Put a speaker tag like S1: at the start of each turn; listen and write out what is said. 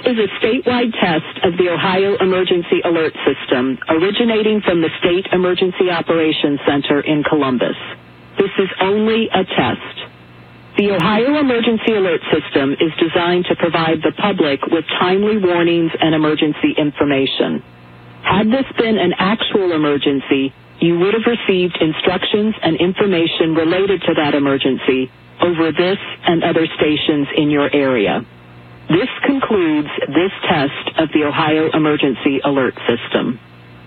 S1: is a statewide test of the Ohio Emergency Alert System originating from the State Emergency Operations Center in Columbus. This is only a test. The Ohio Emergency Alert System is designed to provide the public with timely warnings and emergency information. Had this been an actual emergency, you would have received instructions and information related to that emergency over this and other stations in your area. This concludes this test of the Ohio Emergency Alert System.